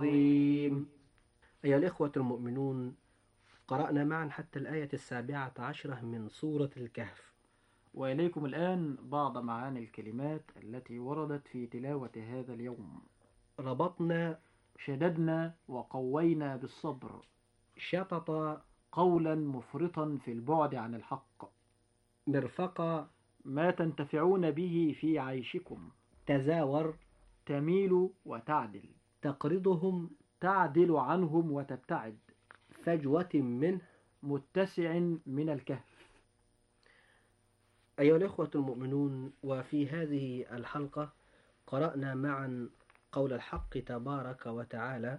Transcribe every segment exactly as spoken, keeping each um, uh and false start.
عظيم. أيها الإخوة المؤمنون، قرأنا معا حتى الآية السابعة عشرة من سورة الكهف، وإليكم الآن بعض معاني الكلمات التي وردت في تلاوة هذا اليوم. ربطنا، شددنا وقوينا بالصبر، شطط، قولا مفرطا في البعد عن الحق، مرفقا، ما تنتفعون به في عيشكم، تزاور، تميل وتعدل، تقرضهم، تعدل عنهم وتبتعد، فجوة منه، متسع من الكهف. أيها الإخوة المؤمنون، وفي هذه الحلقة قرأنا معا قول الحق تبارك وتعالى: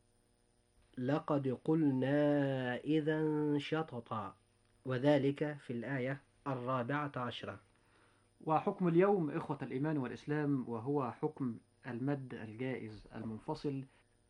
لقد قلنا إذا شططا، وذلك في الآية الرابعة عشرة. وحكم اليوم إخوة الإيمان والإسلام وهو حكم المد الجائز المنفصل،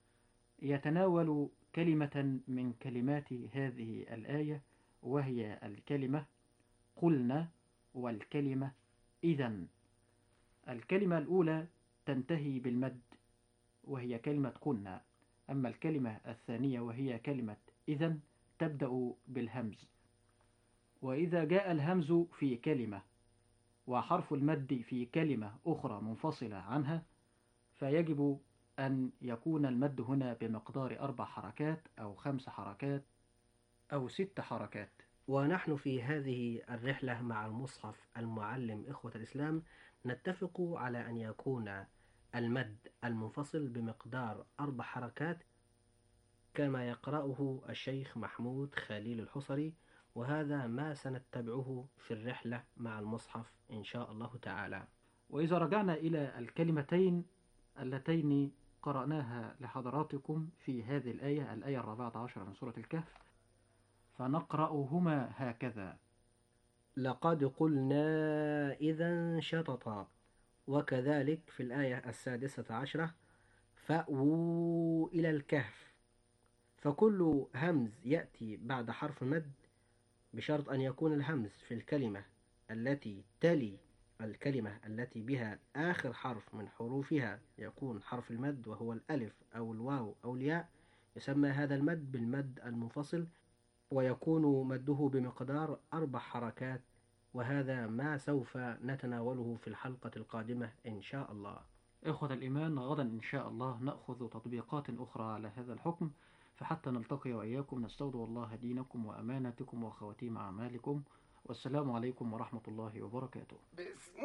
يتناول كلمة من كلمات هذه الآية، وهي الكلمة قلنا والكلمة إذن. الكلمة الأولى تنتهي بالمد وهي كلمة قلنا، أما الكلمة الثانية وهي كلمة إذن تبدأ بالهمز. وإذا جاء الهمز في كلمة وحرف المد في كلمة أخرى منفصلة عنها، فيجب أن يكون المد هنا بمقدار أربع حركات أو خمس حركات أو ست حركات. ونحن في هذه الرحلة مع المصحف المعلم إخوة الإسلام نتفق على أن يكون المد المنفصل بمقدار أربع حركات كما يقرأه الشيخ محمود خليل الحصري، وهذا ما سنتبعه في الرحلة مع المصحف إن شاء الله تعالى. وإذا رجعنا إلى الكلمتين اللتين قرأناها لحضراتكم في هذه الآية، الآية الرابعة عشر من سورة الكهف، فنقرأهما هكذا: لقد قلنا إذا شططا، وكذلك في الآية السادسة عشرة: فأووا إلى الكهف. فكل همز يأتي بعد حرف مد بشرط أن يكون الهمز في الكلمة التي تلي الكلمة التي بها آخر حرف من حروفها يكون حرف المد، وهو الألف أو الواو أو الياء، يسمى هذا المد بالمد المنفصل، ويكون مده بمقدار أربع حركات، وهذا ما سوف نتناوله في الحلقة القادمة إن شاء الله. إخوة الإيمان، غدا إن شاء الله نأخذ تطبيقات أخرى على هذا الحكم، فحتى نلتقي وإياكم نستودع الله دينكم وأمانتكم وخواتيم أعمالكم، والسلام عليكم ورحمة الله وبركاته.